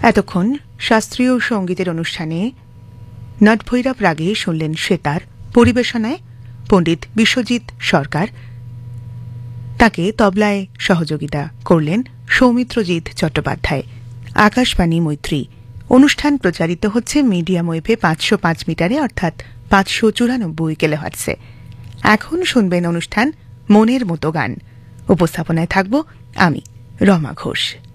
এতক্ষণ শাস্ত্রীয় সঙ্গীতের অনুষ্ঠানে নটভৈরব রাগে শুনলেন সেতার, পরিবেশনায় পণ্ডিত বিশ্বজিৎ সরকার। তাকে তবলায় সহযোগিতা করলেন সৌমিত্রজিৎ চট্টোপাধ্যায়। আকাশবাণী মৈত্রী অনুষ্ঠান প্রচারিত হচ্ছে মিডিয়াম ওয়েভে 505 মিটারে অর্থাৎ 594 কিলোহার্টজে। এখন শুনবেন অনুষ্ঠান মনের মতো গান। উপস্থাপনায় থাকব আমি রমা ঘোষ।